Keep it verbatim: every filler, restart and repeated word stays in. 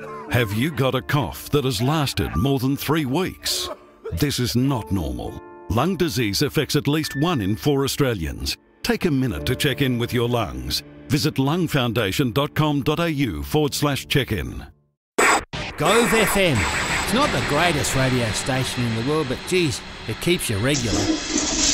Have you got a cough that has lasted more than three weeks? This is not normal. Lung disease affects at least one in four Australians. Take a minute to check in with your lungs. Visit lungfoundation.com.au forward slash check-in. Gove F M. It's not the greatest radio station in the world, but geez, it keeps you regular.